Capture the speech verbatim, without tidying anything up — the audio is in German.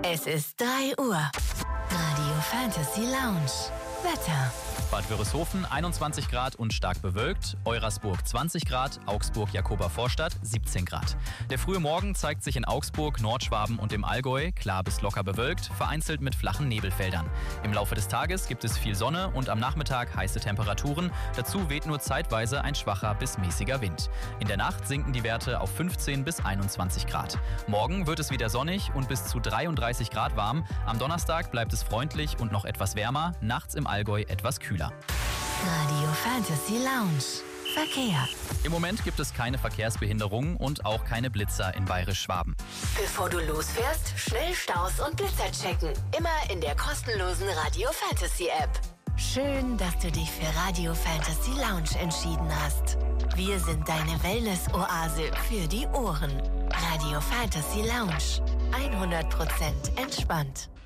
Es ist drei Uhr. Radio Fantasy Lounge. Wetter. Bad Wörishofen einundzwanzig Grad und stark bewölkt, Eurasburg zwanzig Grad, Augsburg-Jakober-Vorstadt siebzehn Grad. Der frühe Morgen zeigt sich in Augsburg, Nordschwaben und im Allgäu klar bis locker bewölkt, vereinzelt mit flachen Nebelfeldern. Im Laufe des Tages gibt es viel Sonne und am Nachmittag heiße Temperaturen. Dazu weht nur zeitweise ein schwacher bis mäßiger Wind. In der Nacht sinken die Werte auf fünfzehn bis einundzwanzig Grad. Morgen wird es wieder sonnig und bis zu dreiunddreißig Grad warm. Am Donnerstag bleibt es freundlich und noch etwas wärmer, nachts im Allgäu etwas kühler. Radio Fantasy Lounge. Verkehr. Im Moment gibt es keine Verkehrsbehinderungen und auch keine Blitzer in Bayerisch-Schwaben. Bevor du losfährst, schnell Staus und Blitzer checken. Immer in der kostenlosen Radio Fantasy App. Schön, dass du dich für Radio Fantasy Lounge entschieden hast. Wir sind deine Wellness-Oase für die Ohren. Radio Fantasy Lounge. hundert Prozent entspannt.